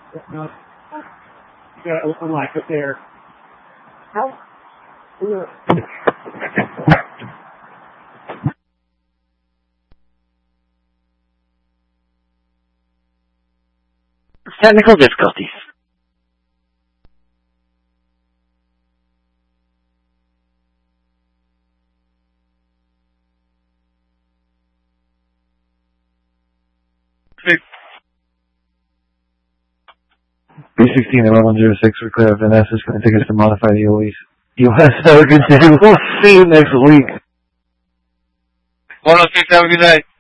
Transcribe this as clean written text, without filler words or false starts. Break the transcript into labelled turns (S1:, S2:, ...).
S1: No. You gotta unlock it there. How?
S2: Technical difficulties.
S3: B16-1106 for clear. Vanessa is going to take us to modify the EOS. Have a good day. We'll see you next week.
S2: 106, have a good night.